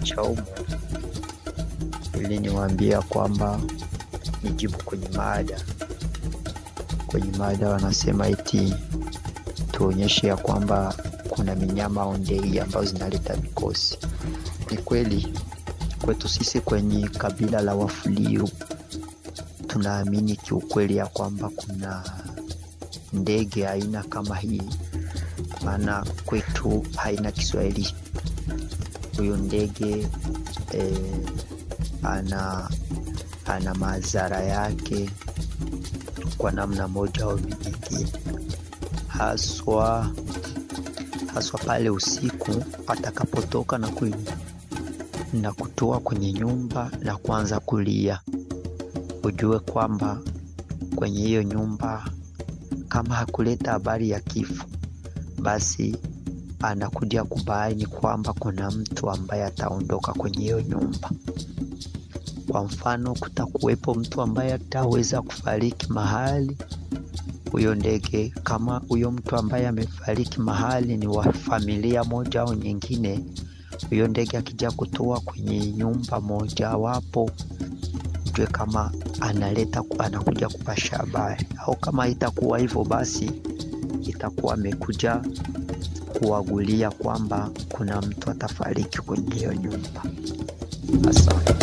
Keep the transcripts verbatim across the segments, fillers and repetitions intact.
cha umu ili niwaambia kwamba nijibu kwenye mada. Kwenye mada wanasema eti tuonyeshe ya kwamba kuna minyama au ndege ambazo zinaleta mikosi. Ni kweli kwetu sisi kwenye kabila la Wafuliru tunaamini kiukweli ya kwamba kuna ndege aina kama hii, maana kwetu haina Kiswahili. Huyo ndege eh, ana ana madhara yake kwa namna moja au nyingine, haswa haswa pale usiku atakapotoka na kuingia na kutoa kwenye nyumba na kuanza kulia. Ujue kwamba kwenye hiyo nyumba kama hakuleta habari ya kifo, basi anakuja kubaini kwamba kuna mtu ambaye ataondoka kwenye hiyo nyumba. Kwa mfano, kutakuwepo mtu ambaye ataweza kufariki mahali. Huyo ndege, kama huyo mtu ambaye amefariki mahali ni wa familia moja au nyingine, huyo ndege akija kutoa kwenye nyumba moja wapo, ujue kama analeta anakuja kupasha habari. Au kama itakuwa hivyo, basi itakuwa amekuja kuagulia kwamba kuna mtu atafariki kwenye hiyo nyumba. Asante.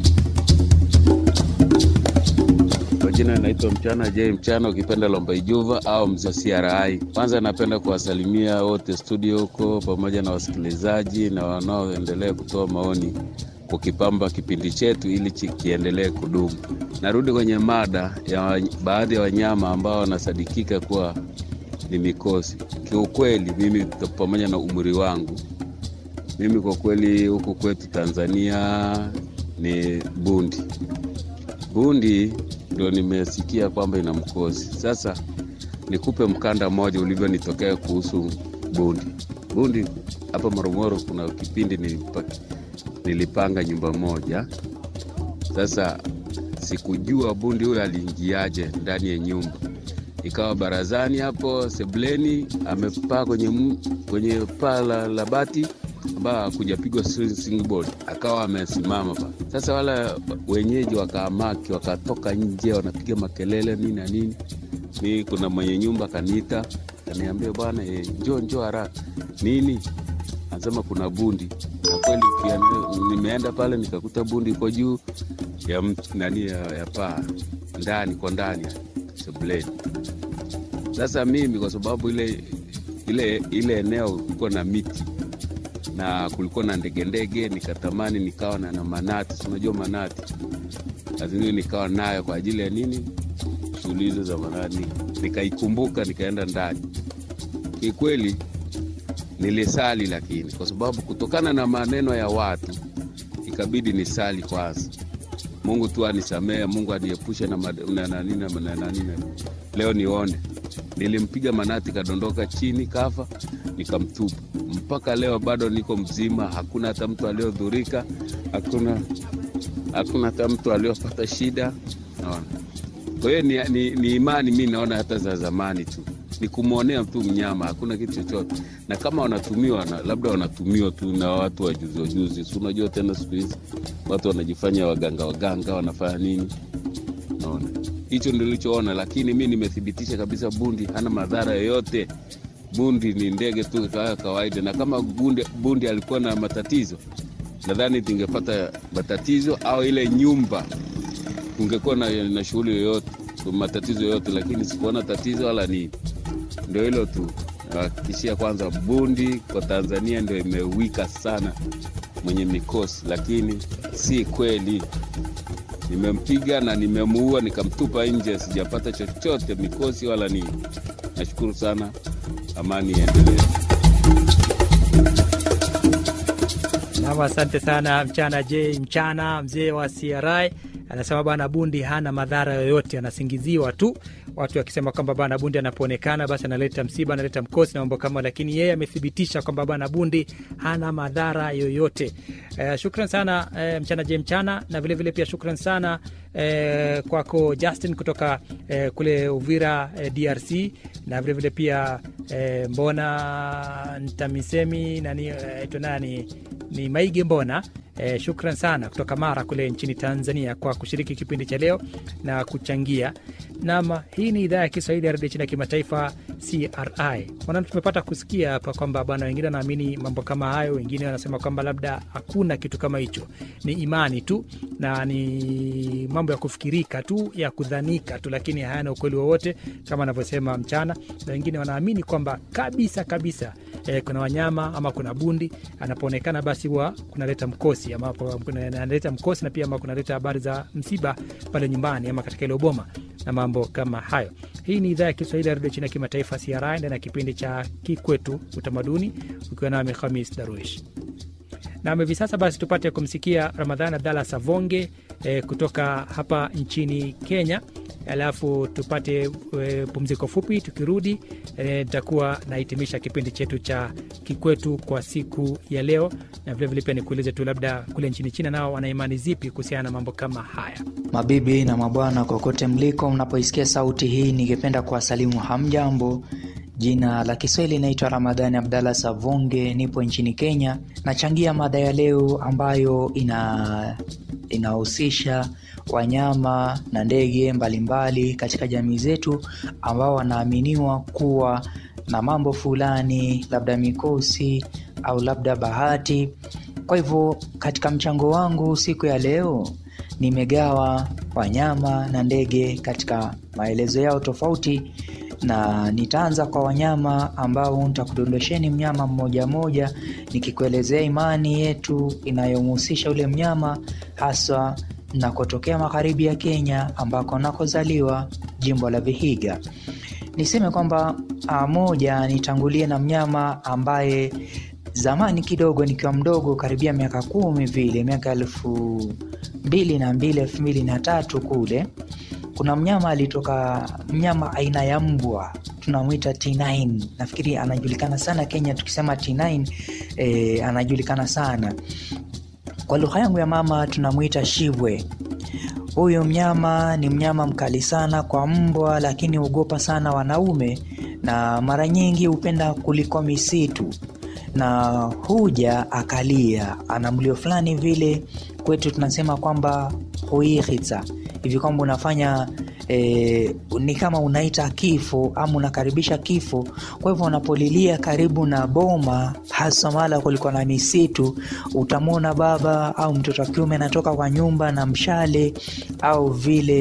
Kwa jina naitwa Mchana J Mchana, ukipenda Lomba Ijuva au Mzee C R I. Kwanza napenda kuwasalimia wote studio huko pamoja na wasikilizaji na wanaoendelea kutoa maoni kukipamba kipindi chetu ili kiendelee kudumu. Narudi kwenye mada ya baadhi ya wanyama ambao wanasadikika kuwa ni mikosi. Kiukweli mimi pamoja na umri wangu, mimi kwa kweli huku kwetu Tanzania ni bundi. Bundi ndio nimesikia kwamba ina mkosi. Sasa nikupe mkanda mmoja ulivyonitokea kuhusu bundi. Bundi hapa Morogoro kuna kipindi nilipaka, nilipanga nyumba moja. Sasa sikujua bundi huyo aliingiaje ndani ya nyumba. Ikawa barazani hapo sebleni amepaa kwenye kwenye paa la bati ambao kujapigwa single board, akawa amesimama pa. Sasa wala wenyeji wakaamaki, wakatoka nje wanapiga makelele nini na nini. Mimi kuna mwenye nyumba kaniita, kaniambia bwana eh, njoo njoo haraka. Nini? Anasema kuna bundi. Na kweli nimeenda pale nikakuta bundi kwa juu ya nani ya, ya paa ndani kwa ndani sebleni. Sasa mimi kwa sababu ile ile ile eneo kulikuwa na miti na kulikuwa na ndege ndege, nikatamani nikawa na, na manati. Unajua manati, lazima nikawa nayo kwa ajili ya nini, shughuli hizo za manati. Nikaikumbuka nikaenda ndani. Kikweli nilisali, lakini kwa sababu kutokana na maneno ya watu ikabidi nisali kwanza. Mungu tu anisamee, Mungu aniepushe na nani na nani. Leo nione nilimpiga manati kadondoka chini kafa, nikamtupa. Mpaka leo bado niko mzima, hakuna hata mtu aliyodhurika, hakuna hakuna hata mtu aliyopata shida. Naona kwa hiyo ni, ni, ni imani mimi naona hata za zamani tu ni kumuonea mtu mnyama, hakuna kitu chochote. Na kama wanatumiwa na, labda wanatumiwa tu na watu wa juzi juzi. Si unajua tena siku hizi watu wanajifanya waganga waganga wanafanya nini. Naona hicho ndio nilichoona, lakini mimi nimethibitisha kabisa bundi hana madhara yoyote. Bundi ni ndege tu kama kawaida, na kama bundi, bundi alikuwa na matatizo, nadhani tingepata matatizo au ile nyumba ungekuwa na, na shughuli yoyote, matatizo yoyote, lakini sikuona tatizo wala nini. Ndio hilo tu. Hakikishia kwanza bundi kwa Tanzania ndio imewika sana mwenye mikosi, lakini si kweli. Nimempiga na nimemuua nikamtupa nje, sijapata chochote mikosi wala nini. Nashukuru sana. Amani endelee. Na asante sana Mchana J Mchana, mzee wa C R I. Anasema bana bundi hana madhara yoyote, anasingiziwa tu. Watu wakisema kwamba bana bundi anapoonekana basi analeta msiba, analeta mkosi na mambo kama, lakini yeye amethibitisha kwamba bana bundi hana madhara yoyote. Uh, shukran sana uh, Mchana J Mchana, na vile vile pia shukran sana uh, kwako Justin kutoka uh, kule Uvira uh, D R C, na vile vile pia uh, Mbona Ntamisemi nani uh, nani ni Maige Mbona E, shukran sana kutoka Mara kule nchini Tanzania kwa kushiriki kipindi cha leo na kuchangia. Nama hii ni idhaa ya Kiswahili ya redio China kimataifa C R I. Mwana tumepata kusikia hapa kwamba bwana wengine wanaamini mambo kama hayo, wengine wanasema kwamba labda hakuna kitu kama hicho. Ni imani tu na ni mambo ya kufikirika tu, ya kudhanika tu, lakini hayana ukweli wowote kama anavyosema Mchana. Na wengine wanaamini kwamba kabisa kabisa e, kuna wanyama ama kuna bundi anapoonekana basi huwa kunaleta mkosi ama kunaleta mkosi na pia ama kunaleta habari za msiba pale nyumbani ama katika ile boma na mambo kama hayo. Hii ni idhaa ya Kiswahili ya redio China kimataifa C R I ndani ya kipindi cha Kikwetu Utamaduni, ukiwa nami Khamis Darwish. Na hivi sasa basi tupate kumsikia Ramadhani Abdalla Savonge e, kutoka hapa nchini Kenya. Alafu tupate e, pumziko fupi. Tukirudi nitakuwa e, nahitimisha kipindi chetu cha Kikwetu kwa siku ya leo, na vile vile pia nikuulize tu labda kule nchini China nao wana imani zipi kuhusiana na mambo kama haya. Mabibi na mabwana kokote mliko, mnapoisikia sauti hii ningependa kuwasalimu hamjambo. Jina la Kiswahili naitwa Ramadhani Abdalla Savonge, nipo nchini Kenya. Nachangia mada ya leo ambayo ina inahusisha wanyama na ndege mbalimbali katika jamii zetu ambao wanaaminiwa kuwa na mambo fulani, labda mikosi au labda bahati. Kwa hivyo katika mchango wangu siku ya leo nimegawa wanyama na ndege katika maelezo yao tofauti, na nitaanza kwa wanyama ambao nitakudondosheni mnyama mmoja mmoja nikikuelezea imani yetu inayomhusisha ule mnyama, hasa na kutokea magharibi ya Kenya ambako nakozaliwa, jimbo la Vihiga. Niseme kwamba moja, nitangulie na mnyama ambaye zamani kidogo nikiwa mdogo, karibia miaka kumi vile, miaka elfu mbili na mbili elfu mbili na tatu kule, kuna mnyama alitoka, mnyama aina ya mbwa, tunamuita T nine. Nafikiri anajulikana sana Kenya tukisema T nine, e, anajulikana sana. Kwa lugha yangu ya mama tunamuita Shibwe. Huyo mnyama ni mnyama mkali sana kwa mbwa, lakini huogopa sana wanaume na mara nyingi hupenda kuliko misitu, na huja akalia, ana mlio fulani vile, kwetu tunasema kwamba huihitsa, hivi kwamba unafanya e, ni kama unaita kifo ama unakaribisha kifo. Kwa hivyo unapolilia karibu na boma, hasa mala kulikuwa na misitu, utamwona baba au mtoto wa kiume anatoka kwa nyumba na mshale au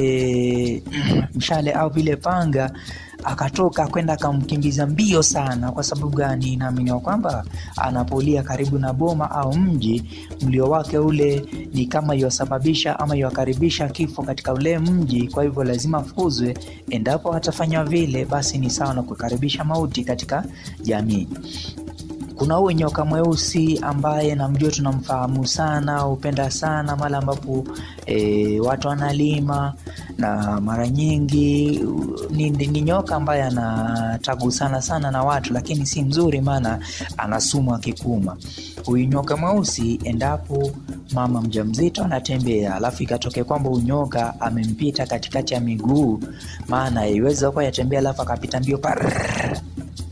vile mshale au vile panga, akatoka kwenda akamkimbiza mbio sana. Kwa sababu gani? Naamini kwamba anapolia karibu na boma au mji, mlio wake ule ni kama yosababisha ama yokaribisha kifo katika ule mji. Kwa hivyo lazima fuzwe. Endapo atafanya vile, basi ni sawa na kukaribisha mauti katika jamii. Kuna huyo nyoka mweusi ambaye namjua, tunamfahamu sana, upenda sana mala ambapo e, watu wanalima, na mara nyingi ni, ni nyoka ambaye anatagu sana sana na watu, lakini si mzuri maana anasumu akikuma. Huyu nyoka mweusi, endapo mama mjamzito anatembea alafu ikatoke kwamba unyoka amempita katikati ya miguu, maana iweza kwa yatembea alafu akapita mbio par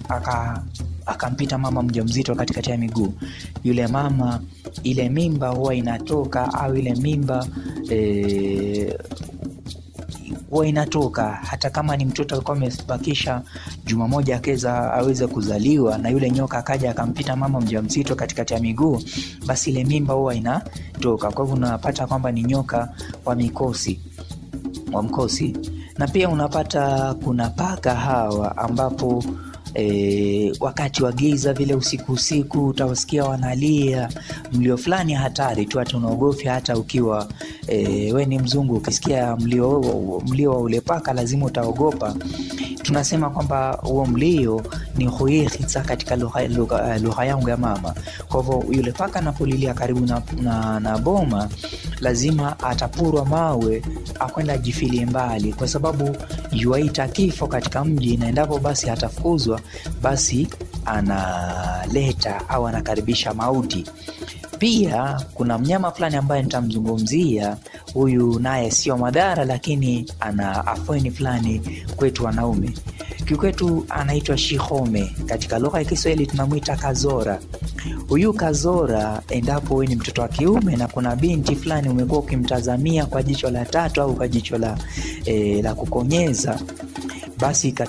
aka akampita mama mjamzito katikati ya miguu, yule mama ile mimba huwa inatoka, au ile mimba e, huwa inatoka hata kama ni mtoto alikuwa amebakisha juma moja akeza aweze kuzaliwa, na yule nyoka akaja akampita mama mjamzito katikati ya miguu, basi ile mimba huwa inatoka. Kwa hivyo unapata kwamba ni nyoka wa mikosi, wa mkosi. Na pia unapata kuna paka hawa ambapo E, wakati wa giza vile usiku usiku utawasikia wanalia mlio fulani hatari tu, hata unaogofya. Hata ukiwa e, we ni mzungu, ukisikia mlio mlio wa ule paka lazima utaogopa. Tunasema kwamba huo mlio ni huihitsa katika lugha lugha yangu ya mama. Kwa hivyo yule paka anapolilia karibu na, na, na boma, lazima atapurwa mawe akwenda jifilie mbali, kwa sababu yuaita kifo katika mji, na endapo basi atafukuzwa, basi analeta au anakaribisha mauti. Pia kuna mnyama fulani ambaye nitamzungumzia, huyu naye sio madhara lakini ana afueni fulani kwetu wanaume. Kikwetu anaitwa shihome, katika lugha ya Kiswahili tunamuita kazora. Huyu kazora, endapo wewe ni mtoto wa kiume na kuna binti fulani umekuwa ukimtazamia kwa jicho la tatu au kwa jicho la, e, la kukonyeza, basi